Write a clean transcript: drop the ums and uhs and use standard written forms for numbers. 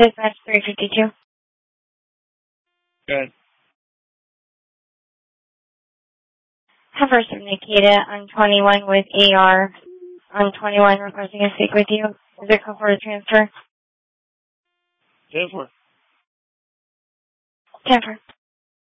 Dispatch 352. Good. Have First of Nikita on 21 with AR on 21 requesting to speak with you. Is it call for a transfer? Transfer. Transfer.